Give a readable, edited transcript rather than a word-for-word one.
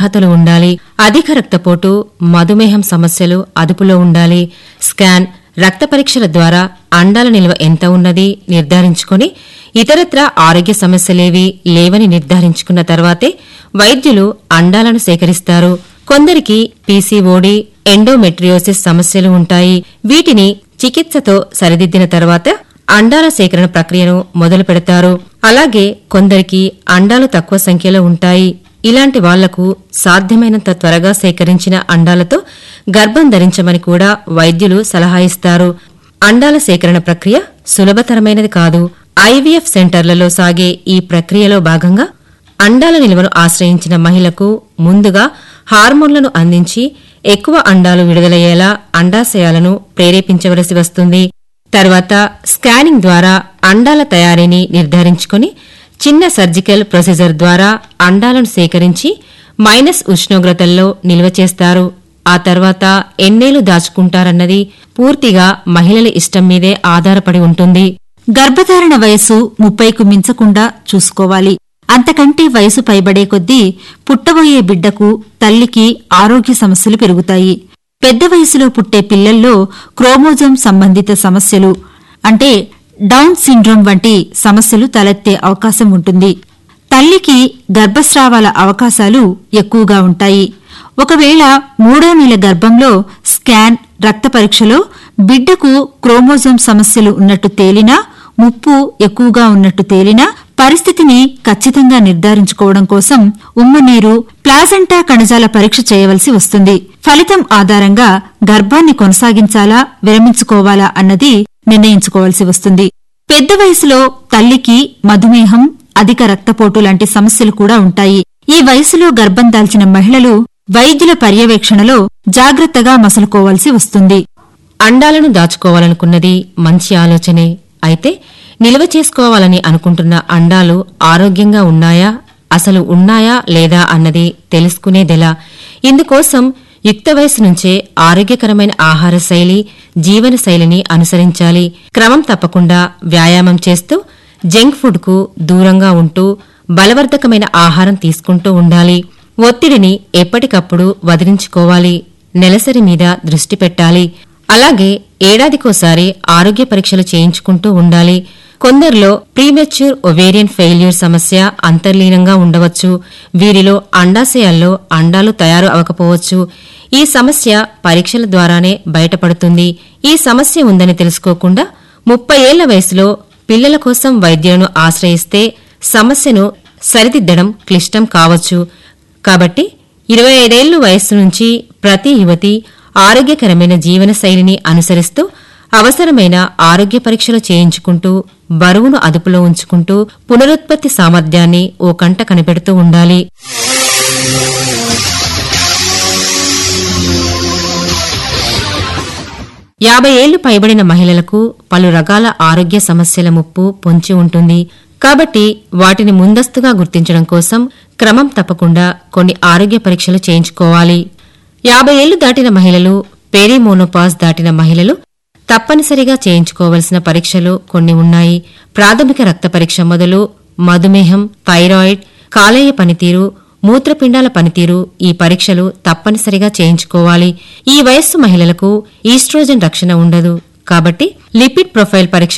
అర్హతలు ఉండాలి. అధిక రక్తపోటు, మధుమేహం సమస్యలు అదుపులో ఉండాలి. స్కాన్, రక్త పరీక్షల ద్వారా అండాల నిల్వ ఎంత ఉన్నది నిర్ధారించుకుని ఇతరత్రా ఆరోగ్య సమస్యలేవీ లేవని నిర్ధారించుకున్న తర్వాతే వైద్యులు అండాలను సేకరిస్తారు. కొందరికి పీసీఓడీ, ఎండోమెట్రియోసిస్ సమస్యలు ఉంటాయి. వీటిని చికిత్సతో సరిదిద్దిన తర్వాత అండాల సేకరణ ప్రక్రియను మొదలు పెడతారు. అలాగే కొందరికి అండాలు తక్కువ సంఖ్యలో ఉంటాయి. ఇలాంటి వాళ్లకు సాధ్యమైనంత త్వరగా సేకరించిన అండాలతో గర్భం ధరించమని కూడా వైద్యులు సలహా ఇస్తారు. అండాల సేకరణ ప్రక్రియ సులభతరమైనది కాదు. ఐవీఎఫ్ సెంటర్లలో సాగే ఈ ప్రక్రియలో భాగంగా అండాల నిల్వను ఆశ్రయించిన మహిళకు ముందుగా హార్మోన్లను అందించి ఎక్కువ అండాలు విడుదలయ్యేలా అండాశయాలను ప్రేరేపించవలసి వస్తుంది. తర్వాత స్కానింగ్ ద్వారా అండాల తయారీని నిర్ధారించుకుని చిన్న సర్జికల్ ప్రొసీజర్ ద్వారా అండాలను సేకరించి మైనస్ ఉష్ణోగ్రతల్లో నిల్వ చేస్తారు. ఆ తర్వాత ఎన్నేళ్లు దాచుకుంటారన్నది పూర్తిగా మహిళల ఇష్టం మీదే ఆధారపడి ఉంటుంది. గర్భధారణ వయస్సు 30కు మించకుండా చూసుకోవాలి. అంతకంటే వయసు పైబడే కొద్దీ పుట్టబోయే బిడ్డకు, తల్లికి ఆరోగ్య సమస్యలు పెరుగుతాయి. పెద్ద వయసులో పుట్టే పిల్లల్లో క్రోమోజోమ్ సంబంధిత సమస్యలు అంటే డౌన్ సిండ్రోమ్ వంటి సమస్యలు తలెత్తే అవకాశం ఉంటుంది. తల్లికి గర్భస్రావాల అవకాశాలు ఎక్కువగా ఉంటాయి. ఒకవేళ 3వ నెల గర్భంలో స్కాన్, రక్త పరీక్షలో బిడ్డకు క్రోమోజోమ్ సమస్యలు ఉన్నట్టు తేలినా, ముప్పు ఎక్కువగా ఉన్నట్టు తేలినా పరిస్థితిని ఖచ్చితంగా నిర్ధారించుకోవడం కోసం ఉమ్మనీరు, ప్లాజెంటా కణజాల పరీక్ష చేయవలసి వస్తుంది. ఫలితం ఆధారంగా గర్భాన్ని కొనసాగించాలా, విరమించుకోవాలా అన్నది నిర్ణయించుకోవాల్సి వస్తుంది. పెద్ద వయసులో తల్లికి మధుమేహం, అధిక రక్తపోటు లాంటి సమస్యలు కూడా ఉంటాయి. ఈ వయసులో గర్భం దాల్చిన మహిళలు వైద్యుల పర్యవేక్షణలో జాగ్రత్తగా మసలుకోవాల్సి వస్తుంది. అండాలను దాచుకోవాలనుకున్నది మంచి ఆలోచనే. అయితే నిల్వ చేసుకోవాలని అనుకుంటున్న అండాలు ఆరోగ్యంగా ఉన్నాయా, అసలు ఉన్నాయా లేదా అన్నది తెలుసుకునేదెలా? ఇందుకోసం యుక్త వయసు నుంచే ఆరోగ్యకరమైన ఆహార శైలి, జీవన శైలిని అనుసరించాలి. క్రమం తప్పకుండా వ్యాయామం చేస్తూ, జంక్ ఫుడ్ కు దూరంగా ఉంటూ బలవర్ధకమైన ఆహారం తీసుకుంటూ ఉండాలి. ఒత్తిడిని ఎప్పటికప్పుడు వదిలించుకోవాలి. నెలసరి మీద దృష్టి పెట్టాలి. అలాగే ఏడాదికోసారి ఆరోగ్య పరీక్షలు చేయించుకుంటూ ఉండాలి. కొందరిలో ప్రీమెచ్యూర్ ఒవేరియన్ ఫెయిల్యూర్ సమస్య అంతర్లీనంగా ఉండవచ్చు. వీరిలో అండాశయాల్లో అండాలు తయారు అవకపోవచ్చు. ఈ సమస్య పరీక్షల ద్వారానే బయటపడుతుంది. ఈ సమస్య ఉందని తెలుసుకోకుండా 30 ఏళ్ల వయసులో పిల్లల కోసం వైద్యులను ఆశ్రయిస్తే సమస్యను సరిదిద్దడం క్లిష్టం కావచ్చు. కాబట్టి 25 ఏళ్ల వయస్సు నుంచి ప్రతి యువతి ఆరోగ్యకరమైన జీవన శైలిని అనుసరిస్తూ అవసరమైన ఆరోగ్య పరీక్షలు చేయించుకుంటూ బరువును అదుపులో ఉంచుకుంటూ పునరుత్పత్తి సామర్థ్యాన్ని ఓ కంట కనిపెడుతూ ఉండాలి. 50 ఏళ్లు పైబడిన మహిళలకు పలు రకాల ఆరోగ్య సమస్యల ముప్పు పొంచి ఉంటుంది. కాబట్టి వాటిని ముందస్తుగా గుర్తించడం కోసం క్రమం తప్పకుండా కొన్ని ఆరోగ్య పరీక్షలు చేయించుకోవాలి. 50 ఏళ్లు దాటిన మహిళలు, పెరిమోనోపాజ్ దాటిన మహిళలు తప్పనిసరిగా చేయించుకోవలసిన పరీక్షలు కొన్ని ఉన్నాయి. ప్రాథమిక రక్త పరీక్ష మొదలు మధుమేహం, థైరాయిడ్, కాలేయ పనితీరు, మూత్రపిండాల పనితీరు ఈ పరీక్షలు తప్పనిసరిగా చేయించుకోవాలి. ఈ వయస్సు మహిళలకు ఈస్ట్రోజన్ రక్షణ ఉండదు. కాబట్టి లిపిడ్ ప్రొఫైల్ పరీక్ష